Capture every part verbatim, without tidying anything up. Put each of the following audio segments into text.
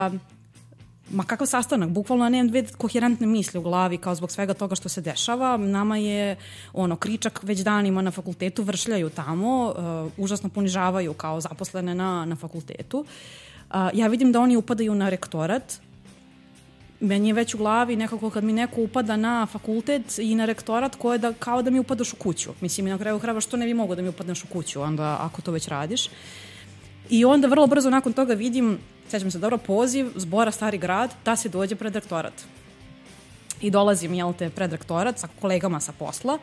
ma kakav sastanak, bukvalno ja nemam dve koherentne misli u glavi kao zbog svega toga što se dešava. Nama je ono kričak već danima na fakultetu, vršljaju tamo, uh, užasno ponižavaju kao zaposlene na, na fakultetu. Uh, ja vidim da oni upadaju na rektorat. Meni je već u glavi nekako kad mi neko upada na fakultet i na rektorat koje da, kao da mi upadaš u kuću. Mislim, na kraju krajeva što ne bi mogo da mi upadneš u kuću onda ako to već radiš. I onda vrlo brzo nakon toga vidim, sećam se dobro, poziv zbora Stari grad da se dođe pred rektorat. I dolazim, jel te, pred rektorat sa kolegama sa posla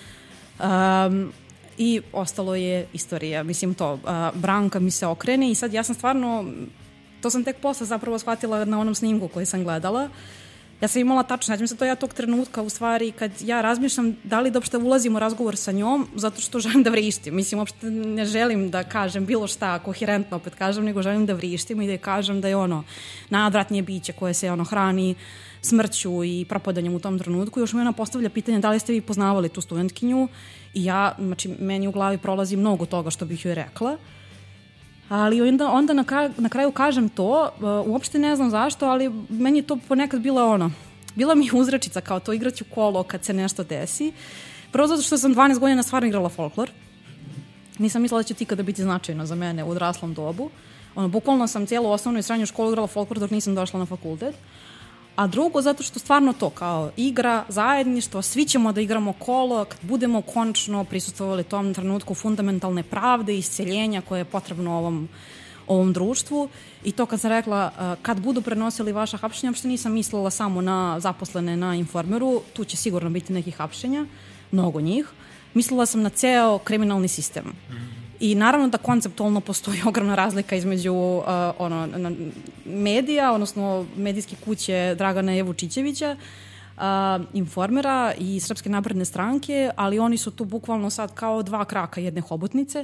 um, i ostalo je istorija. Mislim to, uh, Branka mi se okrene i sad ja sam stvarno, to sam tek posle zapravo shvatila na onom snimku koji sam gledala. Ja sam imala tačno, sećam se to ja tog trenutka u stvari kad ja razmišljam da li da uopšte ulazim u razgovor sa njom zato što želim da vrištim. Mislim, uopšte ne želim da kažem bilo šta koherentno opet kažem, nego želim da vrištim i da kažem da je ono najodvratnije biće koje se ono hrani smrću i propadanjem u tom trenutku. Još mi ona postavlja pitanje da li ste vi poznavali tu studentkinju i ja, znači meni u glavi prolazi mnogo toga što bih joj rekla. Ali onda, onda na, kraju, na kraju kažem to, uh, uopšte ne znam zašto, ali meni je to ponekad bila ono, bila mi uzrečica kao to igrati u kolo kad se nešto desi. Prvo zato što sam dvanaest godina stvarno igrala folklor. Nisam mislila da će tikada biti značajno za mene u odraslom dobu. Ono, bukvalno sam cijelu osnovnu i srednju školu igrala folklor dok nisam došla na fakultet. A drugo, zato što stvarno to kao igra, zajedništvo, svi ćemo da igramo kolo kad budemo konačno prisustvovali tom trenutku fundamentalne pravde i isceljenja koje je potrebno ovom, ovom društvu. I to kad sam rekla, kad budu prenosili vaša hapšenja, uopšte nisam mislila samo na zaposlene na Informeru, tu će sigurno biti nekih hapšenja, mnogo njih. Mislila sam na ceo kriminalni sistem. I naravno da konceptualno postoji ogromna razlika između uh, ono, medija, odnosno medijske kuće Dragana Jevučićevića, uh, Informera i Srpske napredne stranke, ali oni su tu bukvalno sad kao dva kraka jedne hobotnice.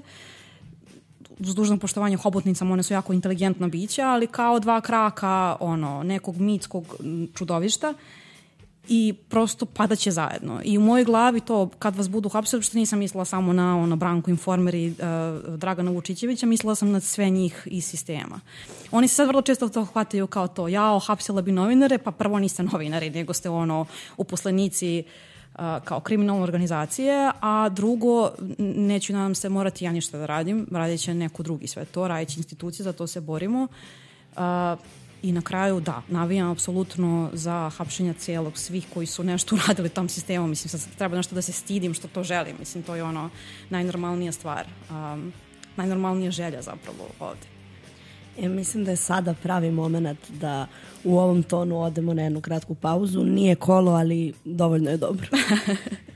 Uz dužno poštovanje hobotnicama, one su jako inteligentna bića, ali kao dva kraka ono, nekog mitskog čudovišta. I prosto padaće zajedno. I u mojoj glavi to, kad vas budu hapsili, što nisam mislila samo na ono, Branku Informer i uh, Dragana Vučićevića, mislila sam na sve njih iz sistema. Oni se sad vrlo često to hvataju kao to, jao, hapsila bi novinare, pa prvo niste novinari, nego ste ono, uposlenici uh, kao kriminalne organizacije, a drugo, neću nadam se morati ja ništa da radim, radit će neko drugi sve to, radit će institucije, za to se borimo. Uh, I na kraju, da, navijam apsolutno za hapšenja cijelog svih koji su nešto uradili tom sistemu. Mislim, sad treba nešto da se stidim što to želim. Mislim, to je ono najnormalnija stvar. Um, najnormalnija želja zapravo ovde. E, mislim da je sada pravi moment da u ovom tonu odemo na jednu kratku pauzu. Nije kolo, ali dovoljno je dobro.